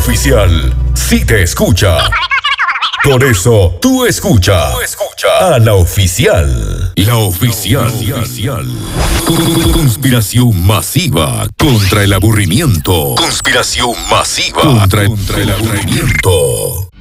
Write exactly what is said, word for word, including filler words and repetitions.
oficial sí te escucha. Por eso, tú escucha, tú escucha a la oficial. La oficial. Conspiración masiva contra el aburrimiento. Conspiración masiva contra, contra el aburrimiento.